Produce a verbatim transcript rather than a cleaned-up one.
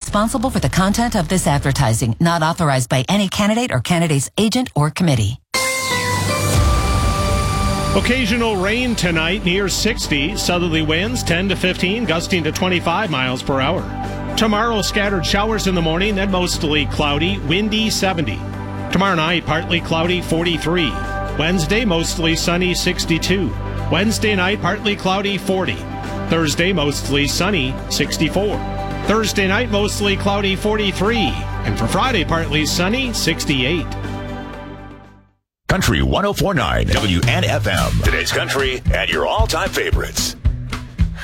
responsible for the content of this advertising, not authorized by any candidate or candidate's agent or committee. Occasional rain tonight, near sixty. Southerly winds ten to fifteen, gusting to twenty-five miles per hour. Tomorrow, scattered showers in the morning, then mostly cloudy, windy seventy. Tomorrow night, partly cloudy, forty-three. Wednesday, mostly sunny, sixty-two. Wednesday night, partly cloudy, forty. Thursday, mostly sunny, sixty-four. Thursday night, mostly cloudy, forty-three. And for Friday, partly sunny, sixty-eight. Country one oh four point nine W N F M. Today's country and your all-time favorites.